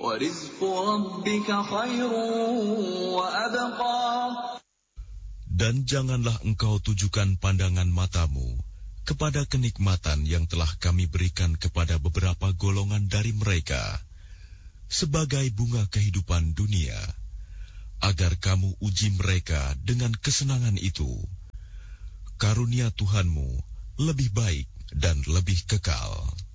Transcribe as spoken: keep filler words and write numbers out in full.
وَرِزْقُ رَبِّكَ خَيْرٌ وَأَبْقَى. Dan janganlah engkau tujukan pandangan matamu kepada kenikmatan yang telah kami berikan kepada beberapa golongan dari mereka sebagai bunga kehidupan dunia, agar kamu uji mereka dengan kesenangan itu. Karunia Tuhanmu lebih baik dan lebih kekal.